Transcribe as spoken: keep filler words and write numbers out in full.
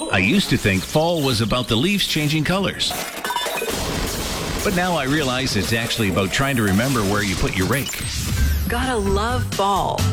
I used to think fall was about the leaves changing colors. But now I realize it's actually about trying to remember where you put your rake. Gotta love fall.